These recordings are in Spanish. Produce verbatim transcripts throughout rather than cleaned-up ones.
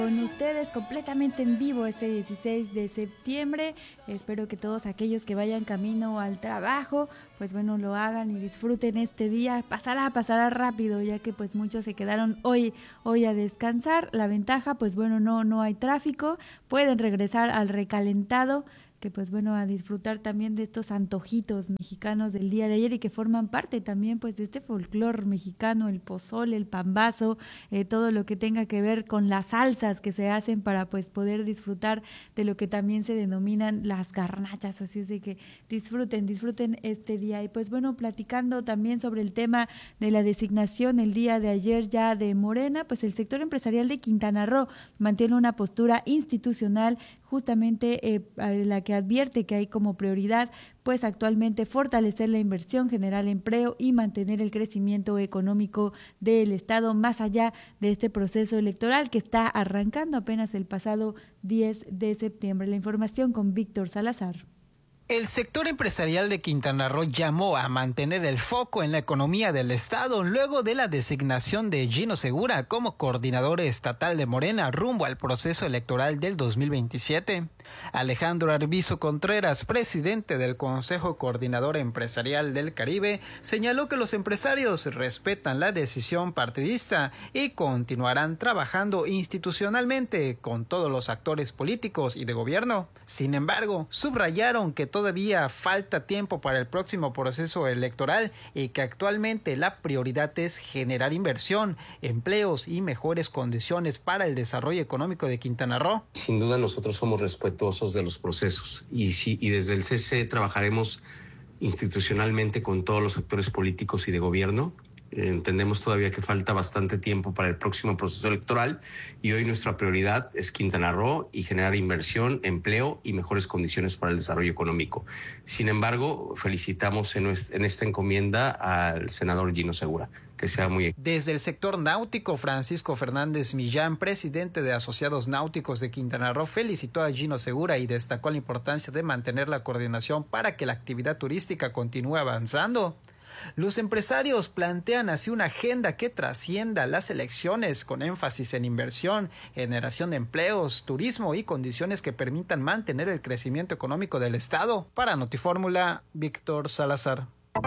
Con ustedes completamente en vivo este dieciséis de septiembre. Espero que todos aquellos que vayan camino al trabajo, pues bueno, lo hagan y disfruten este día. Pasará, pasará rápido, ya que pues muchos se quedaron hoy, hoy a descansar. La ventaja, pues bueno, no, no hay tráfico. Pueden regresar al recalentado, que pues bueno, a disfrutar también de estos antojitos mexicanos del día de ayer y que forman parte también pues de este folclor mexicano, el pozole, el pambazo, eh, todo lo que tenga que ver con las salsas que se hacen para pues poder disfrutar de lo que también se denominan las garnachas. Así es de que disfruten, disfruten este día. Y pues bueno, platicando también sobre el tema de la designación el día de ayer ya de Morena, pues el sector empresarial de Quintana Roo mantiene una postura institucional justamente eh, la que advierte que hay como prioridad pues actualmente fortalecer la inversión, generar empleo y mantener el crecimiento económico del Estado más allá de este proceso electoral que está arrancando apenas el pasado diez de septiembre. La información con Víctor Salazar. El sector empresarial de Quintana Roo llamó a mantener el foco en la economía del Estado luego de la designación de Gino Segura como coordinador estatal de Morena rumbo al proceso electoral del dos mil veintisiete. Alejandro Arbizu Contreras, presidente del Consejo Coordinador Empresarial del Caribe, señaló que los empresarios respetan la decisión partidista y continuarán trabajando institucionalmente con todos los actores políticos y de gobierno. Sin embargo, subrayaron que todavía falta tiempo para el próximo proceso electoral y que actualmente la prioridad es generar inversión, empleos y mejores condiciones para el desarrollo económico de Quintana Roo. Sin duda nosotros somos respetuosos de los procesos y, sí, y desde el C C trabajaremos institucionalmente con todos los actores políticos y de gobierno. Entendemos todavía que falta bastante tiempo para el próximo proceso electoral y hoy nuestra prioridad es Quintana Roo y generar inversión, empleo y mejores condiciones para el desarrollo económico. Sin embargo, felicitamos en, en esta encomienda al senador Gino Segura. Que sea muy... Desde el sector náutico, Francisco Fernández Millán, presidente de Asociados Náuticos de Quintana Roo, felicitó a Gino Segura y destacó la importancia de mantener la coordinación para que la actividad turística continúe avanzando. Los empresarios plantean así una agenda que trascienda las elecciones con énfasis en inversión, generación de empleos, turismo y condiciones que permitan mantener el crecimiento económico del Estado. Para Notifórmula, Víctor Salazar.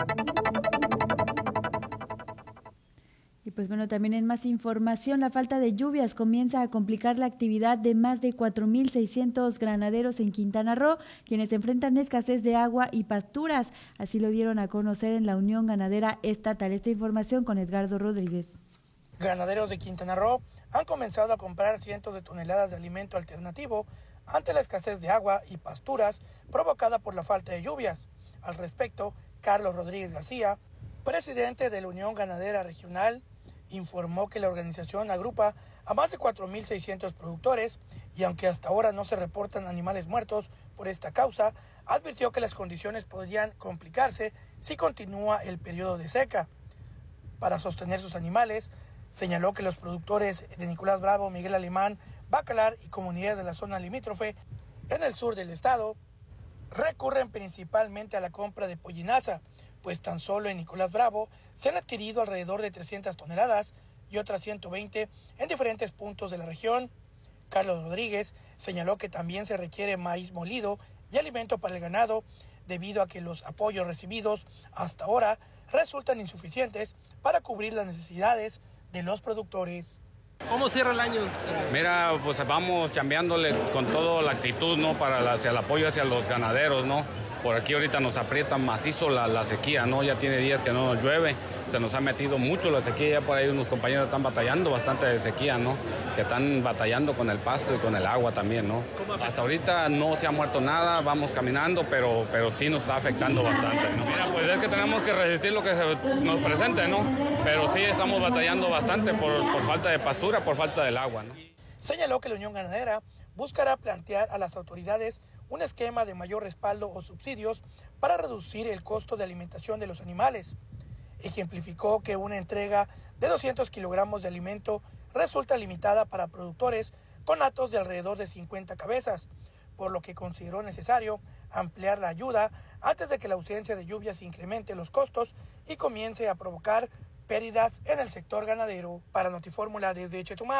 Y pues bueno, también en más información, la falta de lluvias comienza a complicar la actividad de más de cuatro mil seiscientos ganaderos en Quintana Roo, quienes enfrentan escasez de agua y pasturas. Así lo dieron a conocer en la Unión Ganadera Estatal. Esta información con Edgardo Rodríguez. Ganaderos de Quintana Roo han comenzado a comprar cientos de toneladas de alimento alternativo ante la escasez de agua y pasturas provocada por la falta de lluvias. Al respecto, Carlos Rodríguez García, presidente de la Unión Ganadera Regional, informó que la organización agrupa a más de cuatro mil seiscientos productores y aunque hasta ahora no se reportan animales muertos por esta causa, advirtió que las condiciones podrían complicarse si continúa el periodo de seca. Para sostener sus animales, señaló que los productores de Nicolás Bravo, Miguel Alemán, Bacalar y comunidades de la zona limítrofe en el sur del estado recurren principalmente a la compra de pollinaza, pues tan solo en Nicolás Bravo se han adquirido alrededor de trescientas toneladas y otras ciento veinte en diferentes puntos de la región. Carlos Rodríguez señaló que también se requiere maíz molido y alimento para el ganado, debido a que los apoyos recibidos hasta ahora resultan insuficientes para cubrir las necesidades de los productores. ¿Cómo cierra el año? Mira, pues vamos chambeándole con toda la actitud, ¿no? Para la, hacia el apoyo hacia los ganaderos, ¿no? Por aquí ahorita nos aprieta macizo la, la sequía, ¿no? Ya tiene días que no nos llueve, se nos ha metido mucho la sequía, ya por ahí unos compañeros están batallando bastante de sequía, ¿no? Que están batallando con el pasto y con el agua también, ¿no? Hasta ahorita no se ha muerto nada, vamos caminando, pero, pero sí nos está afectando bastante, ¿no? Mira, pues es que tenemos que resistir lo que se nos presente, ¿no? Pero sí estamos batallando bastante por, por falta de pastura, por falta del agua, ¿no? Señaló que la Unión Ganadera buscará plantear a las autoridades un esquema de mayor respaldo o subsidios para reducir el costo de alimentación de los animales. Ejemplificó que una entrega de doscientos kilogramos de alimento resulta limitada para productores con hatos de alrededor de cincuenta cabezas, por lo que consideró necesario ampliar la ayuda antes de que la ausencia de lluvias incremente los costos y comience a provocar pérdidas en el sector ganadero. Para Notifórmula desde Chetumal,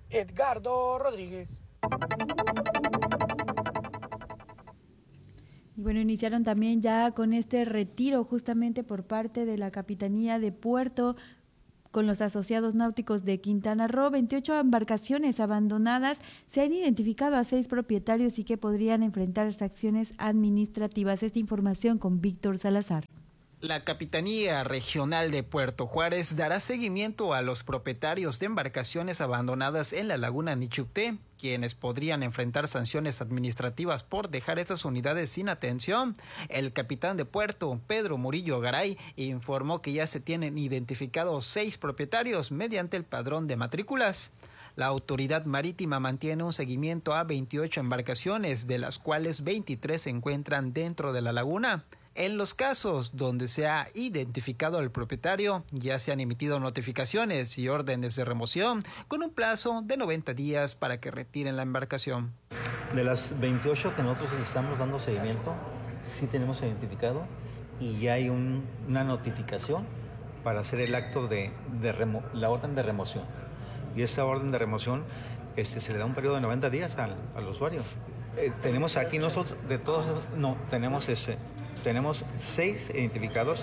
Edgardo Rodríguez. Y bueno, iniciaron también ya con este retiro justamente por parte de la Capitanía de Puerto con los asociados náuticos de Quintana Roo. veintiocho embarcaciones abandonadas. Se han identificado a seis propietarios y que podrían enfrentar acciones administrativas. Esta información con Víctor Salazar. La Capitanía Regional de Puerto Juárez dará seguimiento a los propietarios de embarcaciones abandonadas en la laguna Nichupté, quienes podrían enfrentar sanciones administrativas por dejar estas unidades sin atención. El capitán de puerto, Pedro Murillo Garay, informó que ya se tienen identificados seis propietarios mediante el padrón de matrículas. La autoridad marítima mantiene un seguimiento a veintiocho embarcaciones, de las cuales veintitrés se encuentran dentro de la laguna. En los casos donde se ha identificado al propietario, ya se han emitido notificaciones y órdenes de remoción con un plazo de noventa días para que retiren la embarcación. De las veintiocho que nosotros le estamos dando seguimiento, sí tenemos identificado y ya hay un, una notificación para hacer el acto de, de remo, la orden de remoción. Y esa orden de remoción este, se le da un periodo de noventa días al, al usuario. Eh, tenemos aquí nosotros, de todos, no, tenemos ese... Tenemos seis identificados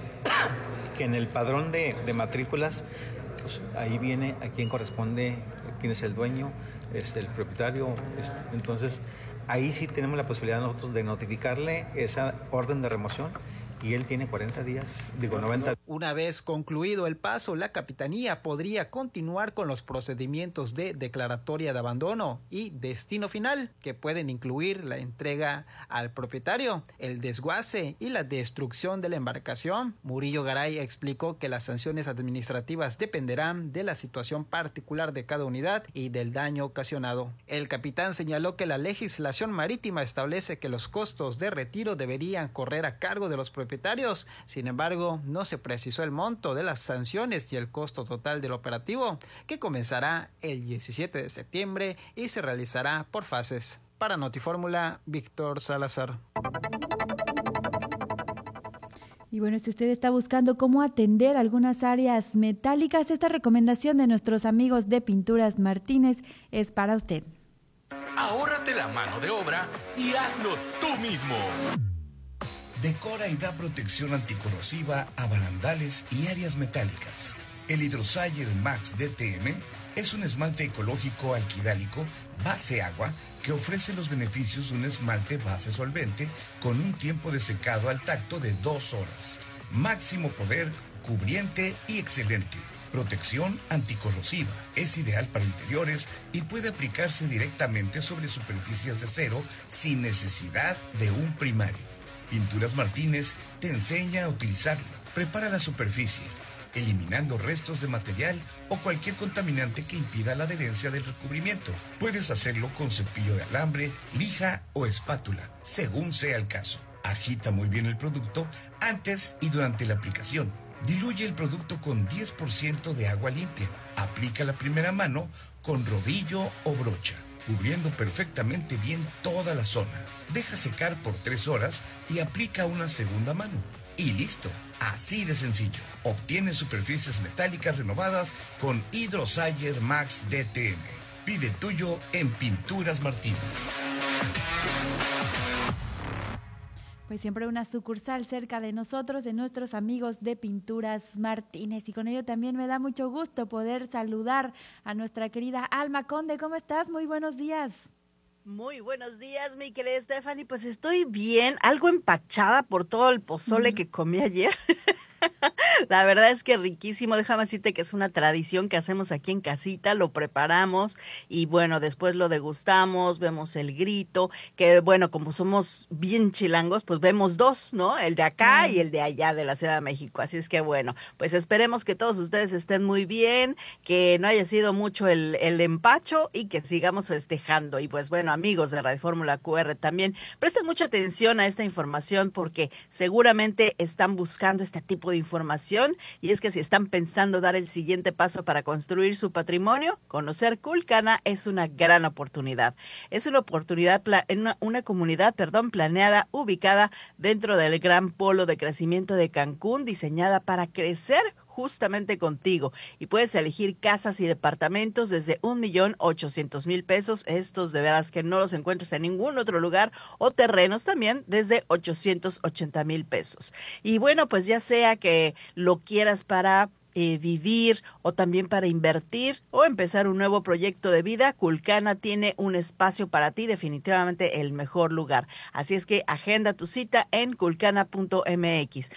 que en el padrón de, de matrículas, pues ahí viene a quién corresponde, quién es el dueño, es el propietario. Es, entonces, ahí sí tenemos la posibilidad nosotros de notificarle esa orden de remoción y él tiene cuarenta días, digo noventa. Una vez concluido el paso, la Capitanía podría continuar con los procedimientos de declaratoria de abandono y destino final, que pueden incluir la entrega al propietario, el desguace y la destrucción de la embarcación. Murillo Garay explicó que las sanciones administrativas dependerán de la situación particular de cada unidad y del daño ocasionado. El capitán señaló que la legislación marítima establece que los costos de retiro deberían correr a cargo de los propietarios. Sin embargo, no se precisó el monto de las sanciones y el costo total del operativo, que comenzará el diecisiete de septiembre y se realizará por fases. Para Notifórmula, Víctor Salazar. Y bueno, si usted está buscando cómo atender algunas áreas metálicas, esta recomendación de nuestros amigos de Pinturas Martínez es para usted. Ahórrate la mano de obra y hazlo tú mismo. Decora y da protección anticorrosiva a barandales y áreas metálicas. El Hydrosayer Max D T M es un esmalte ecológico alquidálico base agua que ofrece los beneficios de un esmalte base solvente con un tiempo de secado al tacto de dos horas. Máximo poder, cubriente y excelente. Protección anticorrosiva. Es ideal para interiores y puede aplicarse directamente sobre superficies de acero sin necesidad de un primario. Pinturas Martínez te enseña a utilizarlo. Prepara la superficie, eliminando restos de material o cualquier contaminante que impida la adherencia del recubrimiento. Puedes hacerlo con cepillo de alambre, lija o espátula, según sea el caso. Agita muy bien el producto antes y durante la aplicación. Diluye el producto con diez por ciento de agua limpia. Aplica la primera mano con rodillo o brocha, cubriendo perfectamente bien toda la zona. Deja secar por tres horas y aplica una segunda mano. Y listo, así de sencillo. Obtiene superficies metálicas renovadas con Hydrosayer Max D T M. Pide tuyo en Pinturas Martínez. Pues siempre una sucursal cerca de nosotros, de nuestros amigos de Pinturas Martínez. Y con ello también me da mucho gusto poder saludar a nuestra querida Alma Conde. ¿Cómo estás? Muy buenos días. Muy buenos días, mi querida Stephanie. Pues estoy bien, algo empachada por todo el pozole mm. que comí ayer. La verdad es que riquísimo. Déjame decirte que es una tradición que hacemos aquí en casita, lo preparamos y bueno, después lo degustamos, vemos el grito, que bueno, como somos bien chilangos, pues vemos dos, ¿no? El de acá y el de allá de la Ciudad de México. Así es que bueno, pues esperemos que todos ustedes estén muy bien, que no haya sido mucho el, el empacho y que sigamos festejando. Y pues bueno, amigos de Radio Fórmula Q R también, presten mucha atención a esta información porque seguramente están buscando este tipo de información y es que si están pensando dar el siguiente paso para construir su patrimonio, conocer Culcana es una gran oportunidad. Es una oportunidad en una, una comunidad, perdón, planeada, ubicada dentro del gran polo de crecimiento de Cancún, diseñada para crecer justamente contigo. Y puedes elegir casas y departamentos desde un millón ochocientos mil pesos. Estos de veras que no los encuentras en ningún otro lugar. O terrenos también desde ochocientos ochenta mil pesos. Y bueno, pues ya sea que lo quieras para Eh, vivir o también para invertir o empezar un nuevo proyecto de vida, Culcana tiene un espacio para ti, definitivamente el mejor lugar. Así es que agenda tu cita en culcana punto m x.